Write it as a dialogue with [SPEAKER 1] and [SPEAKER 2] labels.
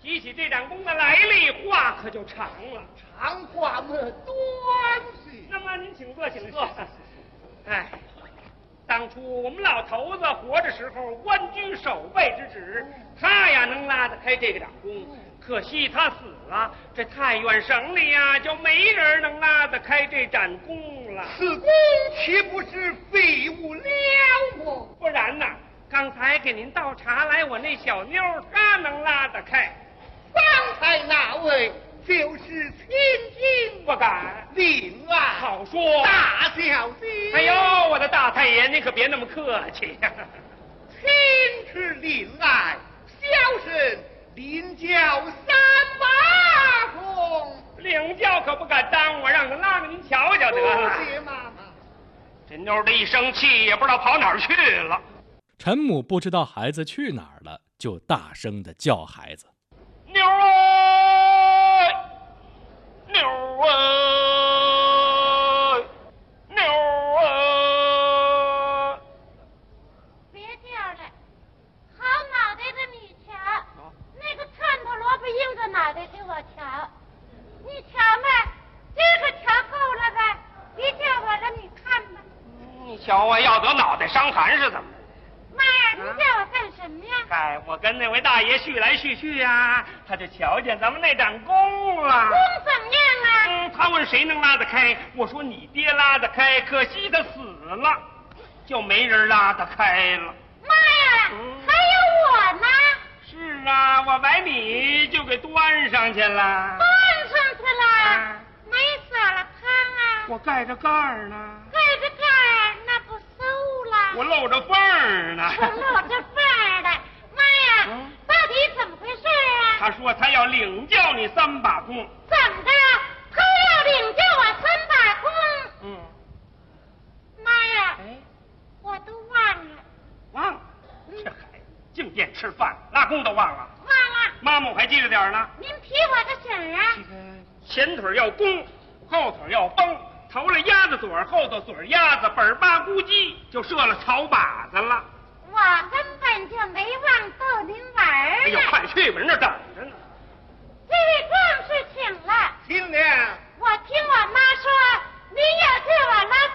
[SPEAKER 1] 提起这长工的来历，话可就长了。
[SPEAKER 2] 长话么短些。
[SPEAKER 1] 那么您请坐，请坐。哎，当初我们老头子活着时候，官居守备之职，他呀能拉得开这个长工。可惜他死了，这太原省里呀就没人能拉得开这长工了。
[SPEAKER 2] 此工岂不是废物了么？
[SPEAKER 1] 不然呐，刚才给您倒茶来，我那小妞她能拉得开。
[SPEAKER 2] 方才那位就是千金，
[SPEAKER 1] 不敢。
[SPEAKER 2] 令爱
[SPEAKER 1] 好说，
[SPEAKER 2] 大小姐。
[SPEAKER 1] 哎呦，我的大太爷，您可别那么客气呀。
[SPEAKER 2] 亲是令爱，小生领教三把功。
[SPEAKER 1] 领教可不敢当，我让他拉给您瞧瞧得了。
[SPEAKER 2] 谢妈妈。
[SPEAKER 1] 这妞的一生气，也不知道跑哪儿去了。
[SPEAKER 3] 陈母不知道孩子去哪儿了，就大声地叫孩子：“
[SPEAKER 1] 妞儿，妞儿，妞儿！”
[SPEAKER 4] 别叫了，好脑袋的你瞧，那个串头萝卜硬着脑袋给我瞧，你瞧嘛，这个瞧够了吧？别叫我了，你看吧。
[SPEAKER 1] 你瞧我要得脑袋伤寒是怎么？
[SPEAKER 4] 妈呀，你叫我干什么呀？
[SPEAKER 1] 嗨，我跟那位大爷叙来叙去呀，他就瞧见咱们那长工了。
[SPEAKER 4] 工怎么样啊？
[SPEAKER 1] 他问谁能拉得开，我说你爹拉得开，可惜他死了，就没人拉得开了。
[SPEAKER 4] 妈呀，还有我呢。
[SPEAKER 1] 是啊，我把你就给端上去了。
[SPEAKER 4] 端上去了，没撒了汤啊？
[SPEAKER 1] 我盖着盖儿呢。
[SPEAKER 4] 盖着盖儿，那不馊了？
[SPEAKER 1] 我露着缝儿呢。
[SPEAKER 4] 我露着缝儿的。妈呀，到底怎么回事啊？
[SPEAKER 1] 他说他要领教你三把功。
[SPEAKER 4] 怎么的？他要领教我三把功？妈呀，我都忘了。
[SPEAKER 1] 忘了？这孩子净惦吃饭，拉弓都忘了。
[SPEAKER 4] 忘了。
[SPEAKER 1] 妈妈我还记着点呢。
[SPEAKER 4] 您提我个醒啊？
[SPEAKER 1] 前腿要弓，后腿要绷，头了鸭子嘴，后头嘴鸭子，本八咕叽就射了草靶子了。
[SPEAKER 4] 我根本就没忘逗您玩儿。
[SPEAKER 1] 哎呦，快去吧，人这等着呢。
[SPEAKER 4] 这位壮士请了。
[SPEAKER 2] 请了。
[SPEAKER 4] 我听我妈说，您要叫我拉